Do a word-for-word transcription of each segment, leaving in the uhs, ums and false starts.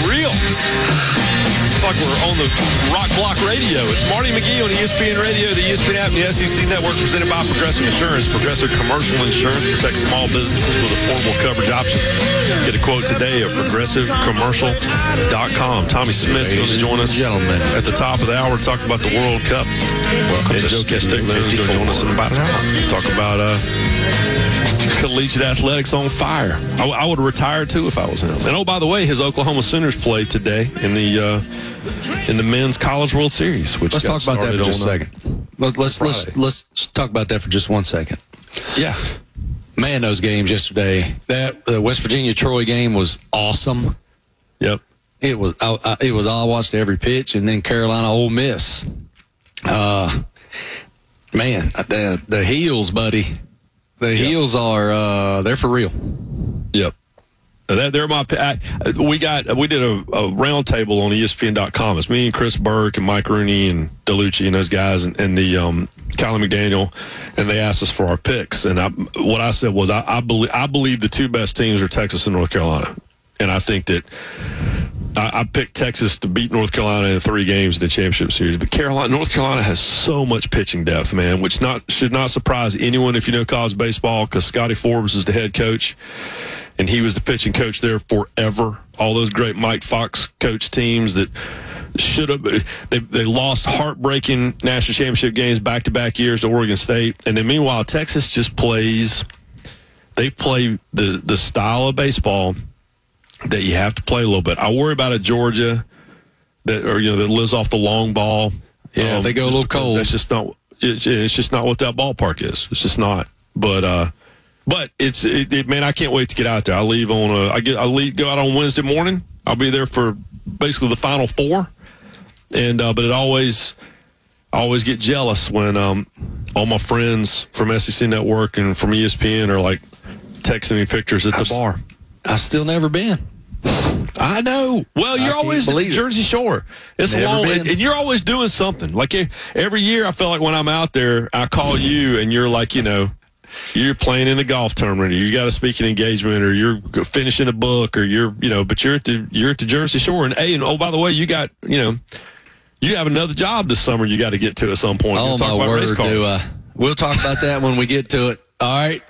real. It's like we're on the Rock Block Radio. It's Marty McGee on E S P N Radio, the E S P N app, and the S E C Network, presented by Progressive Insurance. Progressive Commercial Insurance protects small businesses with affordable coverage options. Get a quote today at progressive commercial dot com. Tommy Smith's going to join us gentlemen at the top of the hour to talk about the World Cup. Welcome and Joe Castiglione is going to join us in about an hour. Talk about uh, collegiate athletics on fire. I, I would have retired, too, if I was him. And, oh, by the way, his Oklahoma Sooners played today in the uh, in the men's College World Series. Which let's talk about that for just a second. Let, let's, let's, let's talk about that for just one second. Yeah. Man, those games yesterday, that the West Virginia-Troy game was awesome. Yep. It was, I, I, it was, I watched every pitch, and then Carolina-Ole Miss. Uh, man, the, the Heels, buddy. The yep. Heels are, uh, they're for real. Yep. They're my. I, we got. We did a, a round table on E S P N dot com. It's me and Chris Burke and Mike Rooney and DeLucci and those guys and, and the um, Kylie McDaniel, and they asked us for our picks. And I, what I said was, I, I believe I believe the two best teams are Texas and North Carolina, and I think that I, I picked Texas to beat North Carolina in three games in the championship series. But Carolina, North Carolina has so much pitching depth, man, which not should not surprise anyone if you know college baseball, because Scotty Forbes is the head coach. And he was the pitching coach there forever. All those great Mike Fox coach teams that should have they, they lost heartbreaking national championship games back-to-back years to Oregon State. And then meanwhile, Texas just plays they play the, the style of baseball that you have to play a little bit. I worry about a Georgia that or you know that lives off the long ball. Yeah, um, they go a little cold. That's just not it, it's just not what that ballpark is. It's just not. But uh But it's it, it, man, I can't wait to get out there. I leave on a, I get I leave, go out on Wednesday morning. I'll be there for basically the Final Four, and uh, but it always I always get jealous when um all my friends from S E C Network and from E S P N are like texting me pictures at the I've bar. I've still never been. I know. Well, you're always at Jersey Shore. It's Never long, been. and, and you're always doing something. Like every year, I feel like when I'm out there, I call you, and you're like, you know. You're playing in a golf tournament, or you got a speaking engagement, or you're finishing a book, or you're, you know, but you're at the you're at the Jersey Shore, and hey, and oh, by the way, you got, you know, you have another job this summer you got to get to at some point. Oh we'll talk my about word, race cars. do I? We'll talk about that when we get to it. All right.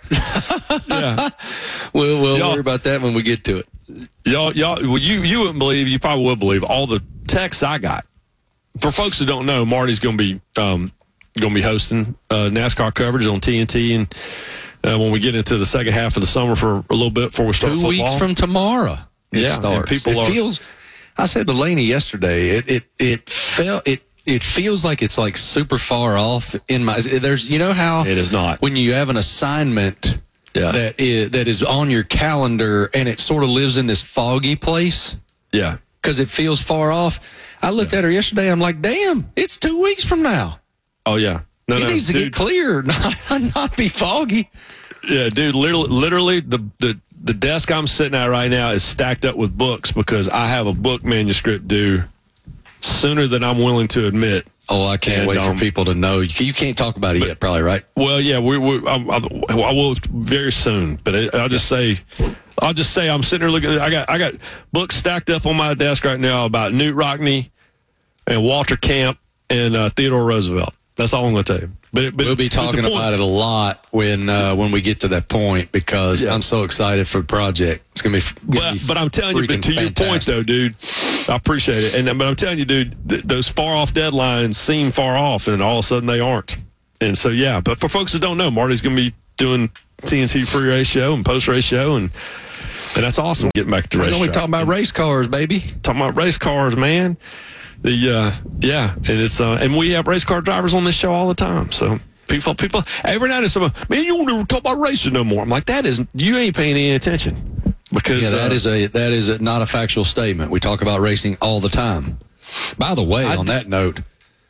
Yeah, we'll we'll y'all, worry about that when we get to it. Y'all, y'all, well, you you wouldn't believe, you probably would believe all the texts I got. For folks that don't know, Marty's going to be um going to be hosting uh, NASCAR coverage on T N T and. Uh, when we get into the second half of the summer for a little bit before we start Two football. weeks from tomorrow, it yeah, starts. People it are, feels. I said to Laney yesterday, it it it felt it it feels like it's like super far off in my. There's you know how it is not when you have an assignment yeah. that is that is on your calendar and it sort of lives in this foggy place. Yeah, because it feels far off. I looked yeah. at her yesterday. I'm like, damn, it's two weeks from now. Oh yeah. No, it no, needs to dude. get clear, not, not be foggy. Yeah, dude, literally, literally the, the, the desk I'm sitting at right now is stacked up with books because I have a book manuscript due sooner than I'm willing to admit. Oh, I can't and, wait um, for people to know. You can't talk about it but, yet, probably, right? Well, yeah, we, we, I, I, I will very soon, but it, I'll just say... I'll just say I'm sitting there looking. I got I got books stacked up on my desk right now about Newt Rockney and Walter Camp and uh, Theodore Roosevelt. That's all I'm going to tell you. But, but we'll be talking point, about it a lot when uh, when we get to that point because yeah. I'm so excited for the project. It's going to be. But, but I'm telling you, but to fantastic. your point though, dude, I appreciate it. And but I'm telling you, dude, th- those far off deadlines seem far off, and all of a sudden they aren't. And so yeah, but for folks that don't know, Marty's going to be doing T N T pre-race show and post-race show, and and that's awesome. Getting back to race. We're talking about race cars, baby. Talking about race cars, man. The uh, yeah, and it's uh, and we have race car drivers on this show all the time. So people, people, every night is someone, man, you don't ever talk about racing no more. I'm like, that is, you ain't paying any attention because yeah, that uh, is a that is a, not a factual statement. We talk about racing all the time. By the way, I on d- that note,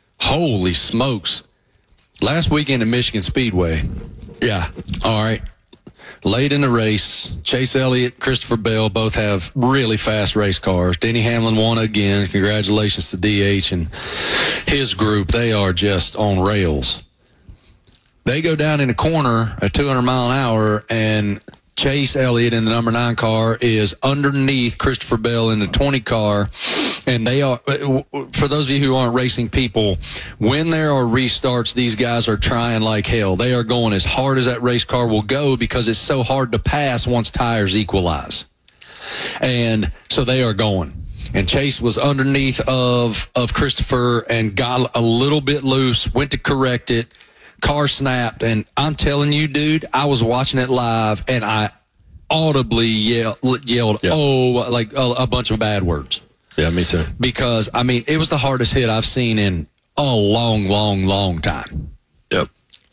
holy smokes! Last weekend at Michigan Speedway, yeah, all right. Late in the race, Chase Elliott, Christopher Bell both have really fast race cars. Denny Hamlin won again. Congratulations to D H and his group. They are just on rails. They go down in a corner at two hundred mile an hour, and Chase Elliott in the number nine car is underneath Christopher Bell in the twenty car. And they are, for those of you who aren't racing people, when there are restarts, these guys are trying like hell. They are going as hard as that race car will go because it's so hard to pass once tires equalize. And so they are going. And Chase was underneath of, of Christopher and got a little bit loose, went to correct it. Car snapped. And I'm telling you, dude, I was watching it live and I audibly yelled, yelled yep. oh, like a, a bunch of bad words. Yeah, me too. Because, I mean, it was the hardest hit I've seen in a long, long, long time. Yep.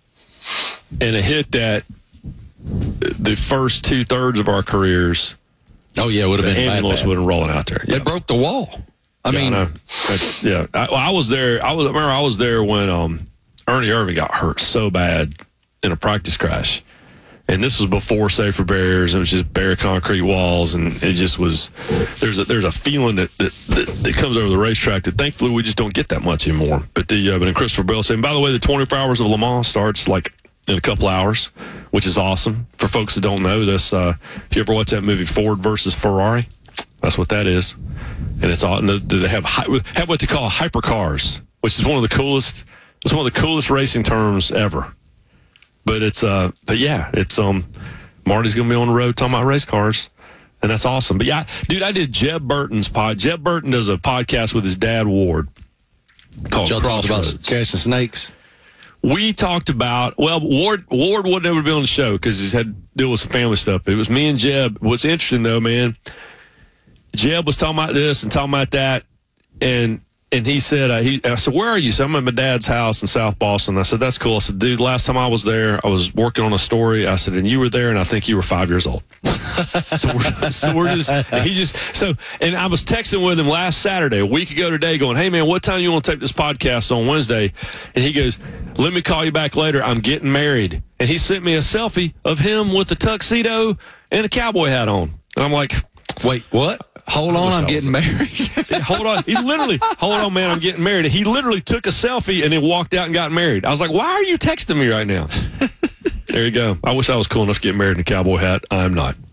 And a hit that the first two-thirds of our careers, oh, yeah, would have the been ambulance would have rolling out there. They yeah. broke the wall. I yeah, mean, I That's, yeah. I, I was there. I was. I remember I was there when um, Ernie Irvin got hurt so bad in a practice crash. And this was before safer barriers. It was just bare concrete walls, and it just was. There's a there's a feeling that that, that, that comes over the racetrack that thankfully we just don't get that much anymore. But the uh, but in Christopher Bell saying, by the way, the twenty-four hours of Le Mans starts like in a couple hours, which is awesome for folks that don't know this. Uh, if you ever watch that movie Ford versus Ferrari, that's what that is, and it's all. And they have have what they call hypercars, which is one of the coolest. It's one of the coolest racing terms ever. But it's uh, but yeah, it's um, Marty's gonna be on the road talking about race cars, and that's awesome. But yeah, dude, I did Jeb Burton's pod. Jeb Burton does a podcast with his dad Ward called y'all talked Crossroads. about catching snakes. We talked about well, Ward Ward wouldn't ever be on the show because he's had to deal with some family stuff. It was me and Jeb. What's interesting though, man, Jeb was talking about this and talking about that, and. And he said, uh, he, I said, where are you? So I'm at my dad's house in South Boston. I said, that's cool. I said, dude, last time I was there, I was working on a story. I said, and you were there, and I think you were five years old. so, we're, so we're just, he just, so, and I was texting with him last Saturday, a week ago today, going, hey, man, what time you want to take this podcast on Wednesday? And he goes, let me call you back later. I'm getting married. And he sent me a selfie of him with a tuxedo and a cowboy hat on. And I'm like, wait, what? Hold on, I'm getting married. Yeah, hold on. He literally, hold on, man, I'm getting married. He literally took a selfie and then walked out and got married. I was like, why are you texting me right now? There you go. I wish I was cool enough to get married in a cowboy hat. I'm not.